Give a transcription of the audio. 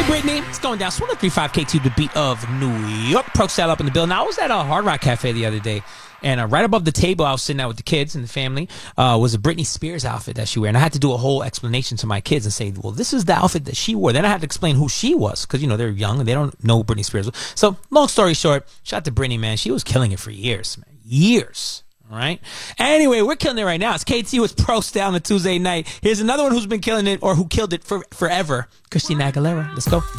Brittany, it's going down. 103.5 KT, the beat of New York. Pro style up in the building. Now, I was at a Hard Rock Cafe the other day, and right above the table, I was sitting out with the kids and the family, was a Britney Spears outfit that she wore. And I had to do a whole explanation to my kids and say, well, this is the outfit that she wore. Then I had to explain who she was because, you know, they're young and they don't know who Britney Spears was. So, long story short, shout out to Britney, man. She was killing it for years, man. Years. All right. Anyway, we're killing it right now. It's KT with Pro Style on a Tuesday night. Here's another one who's been killing it or who killed it forever. Christina Aguilera. Let's go.